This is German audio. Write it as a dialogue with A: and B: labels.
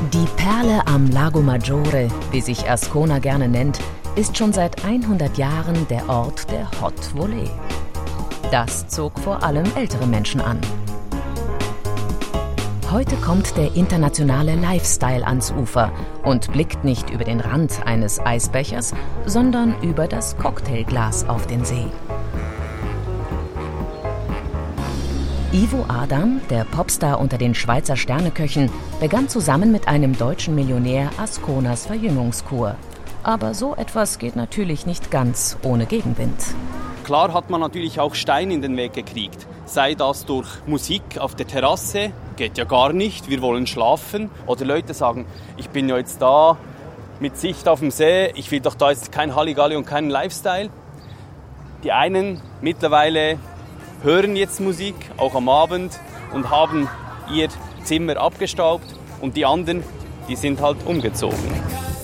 A: Die Perle am Lago Maggiore, wie sich Ascona gerne nennt, ist schon seit 100 Jahren der Ort der Hot Volée. Das zog vor allem ältere Menschen an. Heute kommt der internationale Lifestyle ans Ufer und blickt nicht über den Rand eines Eisbechers, sondern über das Cocktailglas auf den See. Ivo Adam, der Popstar unter den Schweizer Sterneköchen, begann zusammen mit einem deutschen Millionär Asconas Verjüngungskur. Aber so etwas geht natürlich nicht ganz ohne Gegenwind.
B: Klar hat man natürlich auch Steine in den Weg gekriegt. Sei das durch Musik auf der Terrasse, geht ja gar nicht, wir wollen schlafen. Oder Leute sagen, ich bin ja jetzt da mit Sicht auf den See, ich will doch da jetzt kein Halligalli und keinen Lifestyle. Die einen mittlerweile hören jetzt Musik, auch am Abend, und haben ihr Zimmer abgestaubt. Und die anderen, die sind halt umgezogen.